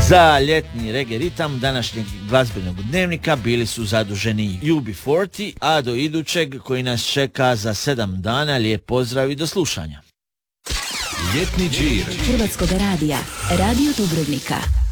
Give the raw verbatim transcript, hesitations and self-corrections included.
Za ljetni reggae ritam današnjeg glazbenog dnevnika bili su zaduženi U B četrdeset, a do idućeg koji nas čeka za sedam dana lijep pozdrav i do slušanja. Ljetni džir Hrvatskog radija, Radio Dubrovnika.